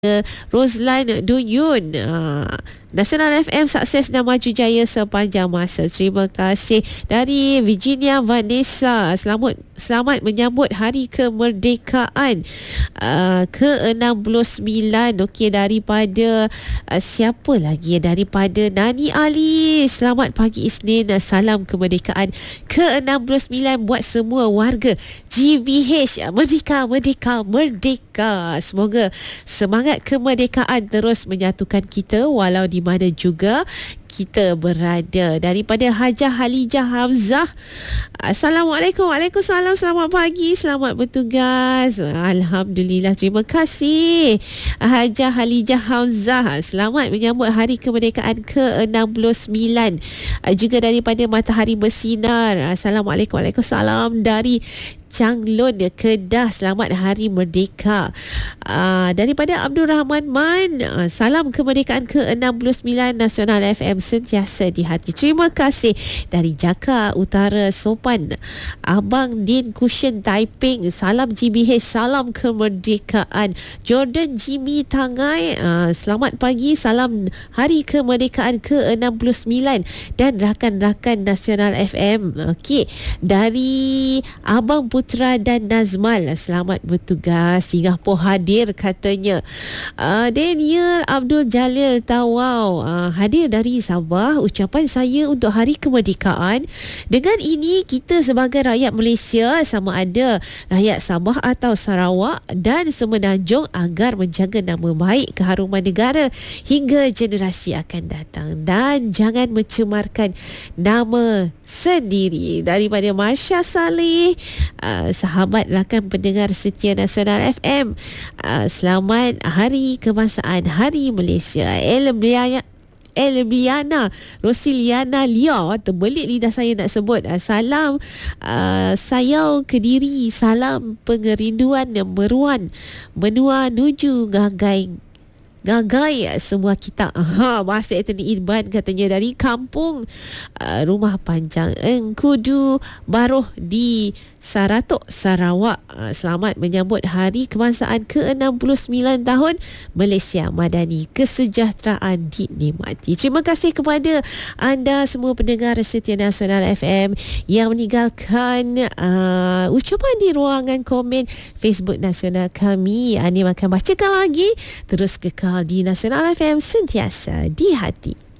Rozlan Duyun. Nasional FM sukses dan maju jaya sepanjang masa. Terima kasih dari Virginia Vanessa. Selamat menyambut Hari Kemerdekaan ke-69. Okey, daripada siapa lagi? Daripada Nani Ali. Selamat pagi Isnin. Salam kemerdekaan ke-69 buat semua warga GBH. Merdeka, merdeka, merdeka. Semoga semangat kemerdekaan terus menyatukan kita walau di mana juga kita berada. Daripada Hajah Halijah Hamzah. Assalamualaikum. Waalaikumsalam. Selamat pagi. Selamat bertugas. Alhamdulillah. Terima kasih Hajah Halijah Hamzah. Selamat menyambut Hari Kemerdekaan ke-69. Juga daripada Matahari Bersinar. Assalamualaikum. Waalaikumsalam. Dari Changlun, Kedah. Selamat Hari Merdeka. Daripada Abdul Rahman Man. Salam kemerdekaan ke-69. Nasional FM sentiasa di hati. Terima kasih. Dari Jaka Utara Sopan, Abang Din Kushen Taiping. Salam GBH. Salam kemerdekaan. Jordan Jimmy Tangai. Selamat pagi. Salam Hari Kemerdekaan ke-69 dan rakan-rakan Nasional FM. Okey. Dari Abang Putra dan Nazmal. Selamat bertugas. Singapura hadir katanya. Daniel Abdul Jalil Tawau hadir dari Sabah. Ucapan saya untuk Hari Kemerdekaan. Dengan ini kita sebagai rakyat Malaysia, sama ada rakyat Sabah atau Sarawak dan Semenanjung, agar menjaga nama baik, keharuman negara hingga generasi akan datang dan jangan mencemarkan nama sendiri. Daripada Marsha Saleh, sahabat rakan pendengar setia Nasional FM, selamat Hari Kebangsaan, Hari Malaysia. Elbiana Rosiliana Lia, terbelit lidah saya nak sebut. Salam sayau Kediri, salam pengerinduan meruan menua nuju gagai semua kita. Bahasa Etni Irban katanya dari kampung Rumah Panjang Engkudu Baruh di Saratok, Sarawak. Selamat menyambut Hari Kebangsaan ke-69 tahun Malaysia Madani, kesejahteraan dinikmati. Terima kasih kepada anda semua pendengar setia Nasional FM yang meninggalkan ucapan di ruangan komen Facebook Nasional kami. Ani akan bacakan lagi. Terus kekal di Nasional FM sentiasa di hati.